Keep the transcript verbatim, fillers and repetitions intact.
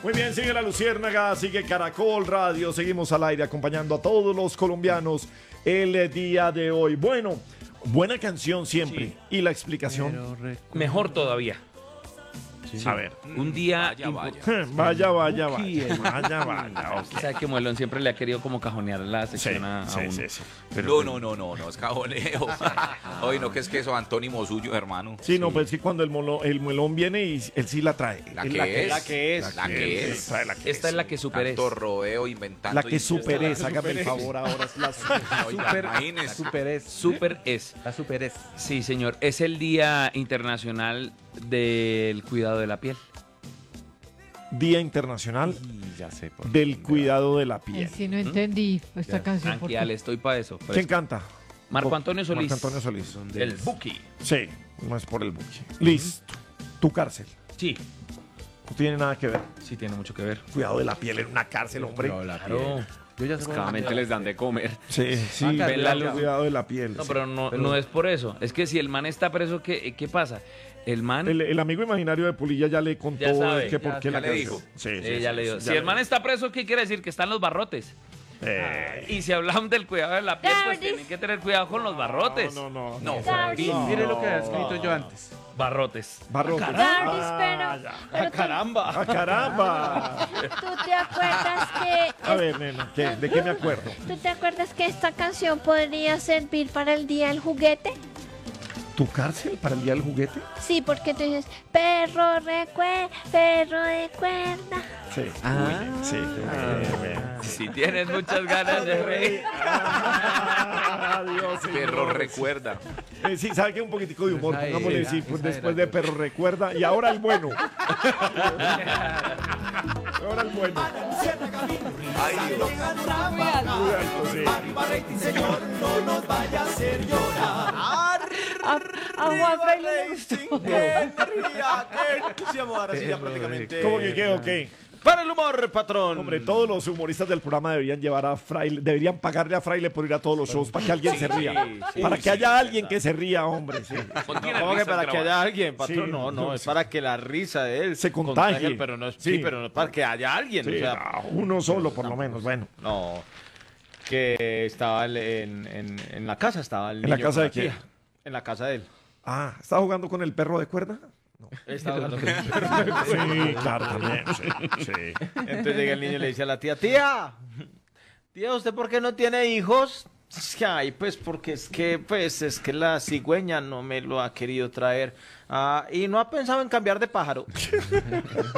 Muy bien, sigue La Luciérnaga, sigue Caracol Radio, seguimos al aire acompañando a todos los colombianos el día de hoy. Bueno, buena canción siempre. Sí. Y la explicación. Mejor todavía. Sí. A ver. Un día... Vaya, vaya. Vaya, vaya, Buki, vaya. el- Vaya, vaya. O Ok. sea que Muelón siempre le ha querido como cajonear la Sí, sección a, a sí, uno. sí, sí. No, no, no, no, no, es cajoneo. Oye, no, que es que eso antónimo suyo, hermano. Sí, no, pues sí, cuando el, molo- el muelón viene y él sí la trae. La Él que es. La que es. La que él es. trae la que Esta es la que superes. Tanto rodeo inventando. La que y- superes, hágame el favor ahora. Es la Oiga, Super- imagínese. Super es. Super es. La super es. Sí, señor. Es el Día Internacional del Cuidado de la Piel. Día Internacional Ya sé. por del qué. Cuidado de la Ay, Piel. sí, no entendí esta canción. Tranquila, porque- le estoy para eso. pero ¿Quién es- canta? Marco Antonio Solís. Marco Antonio Solís. El Buki. Sí, no es por el buque. Listo. Tu cárcel. Sí, No tiene nada que ver. sí tiene mucho que ver. Cuidado de la piel en una cárcel, hombre. Pero la Claro. piel. Yo ya sé cómo- Claramente les dan de comer. Sí, sí. Ah, ven la luz. Cuidado de la piel. No, sí. pero no, Pero- no es por eso. Es que si el man está preso, ¿qué, qué pasa? El man... El, el amigo imaginario de Pulilla ya le contó Ya sabe, que por ya- qué ya la le canción. dijo. Sí, sí, eh, ya sí, le digo. sí, Si ya el le- man está preso, ¿qué quiere decir? Que están los barrotes. Eh, Y si hablamos del cuidado de la piel, pues Daddy. tienen que tener cuidado con los barrotes. No, no, No, Daddy, Mire lo que había escrito yo antes. Barrotes. Barrotes. Daddy, Ah, pero, ya. pero tú, ¡Caramba! ¡Ah, caramba! tú te acuerdas que A ver, nena, ¿qué? ¿De qué me acuerdo? ¿tú te acuerdas que esta canción podría servir para el día del juguete? ¿Tu cárcel para el día del juguete? Sí, porque tú dices, perro recue, perro de cuerda. Sí. Ah. Muy bien, sí. Bien, bien. Si tienes muchas ganas de reír. Adiós, Perro señores. recuerda. Eh, sí, ¿sabe qué? Un poquitico de humor. Esa Pongámosle, era, sí, pues, esa después era. de perro recuerda. Y ahora el bueno. Ahora el bueno. Ay, Dios. Cuidado, sí. A, a Juan Felipe. ¿Cómo que qué o qué? Para el humor, patrón. Hombre, todos los humoristas del programa deberían llevar a Fraile, deberían pagarle a Fraile por ir a todos los shows para que alguien se ría. sí, para sí, que haya alguien que se ría, hombre. Sí. Contiene ¿Cómo que risas para que grabadas. haya alguien, patrón? Sí, no, no, no, es sí. para que la risa de él Se contagie. pero no es, Sí. sí. pero no es para que haya alguien. Sí, o sea, ah, uno solo, por lo menos. Bueno, no, que estaba el- en, en, en la casa, estaba el ¿En la niño casa con de quién? tía. En la casa de él. ah, ¿está jugando con el perro de cuerda? Estaba hablando con él. Sí, claro, también. Sí, sí. Entonces llega el niño y le dice a la tía, tía, tía, ¿usted por qué no tiene hijos? Es que, ay, pues porque es que, pues, es que la cigüeña no me lo ha querido traer. Ah, y no ha pensado en cambiar de pájaro.